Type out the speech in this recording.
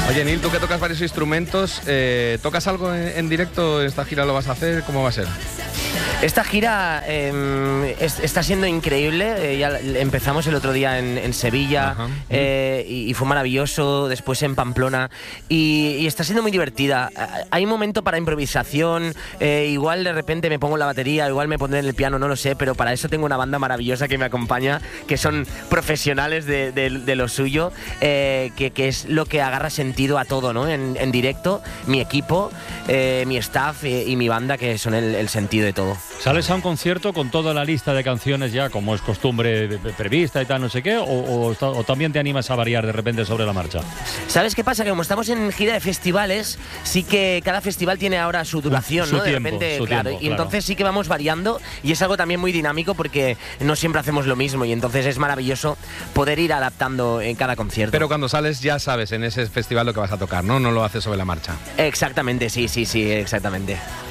Oye, Neil, tú que tocas varios instrumentos, ¿tocas algo en directo? ¿Esta gira lo vas a hacer? ¿Cómo va a ser? Esta gira está siendo increíble. Ya empezamos el otro día en Sevilla y fue maravilloso. Después en Pamplona y está siendo muy divertida. Hay un momento para improvisación. Igual de repente me pongo en la batería, igual me pondré en el piano, no lo sé. Pero para eso tengo una banda maravillosa que me acompaña, que son profesionales de lo suyo, que es lo que agarra sentido a todo, ¿no? En directo, mi equipo, mi staff y mi banda, que son el sentido de todo. ¿Sales a un concierto con toda la lista de canciones ya, como es costumbre prevista y tal, no sé qué? ¿O también te animas a variar de repente sobre la marcha? ¿Sabes qué pasa? Que como estamos en gira de festivales, sí que cada festival tiene ahora su duración, su ¿no? tiempo, de repente, su claro. tiempo, Y entonces sí que vamos variando y es algo también muy dinámico porque no siempre hacemos lo mismo y entonces es maravilloso poder ir adaptando en cada concierto. Pero cuando sales ya sabes en ese festival lo que vas a tocar, ¿no? No lo haces sobre la marcha. Exactamente, sí, exactamente.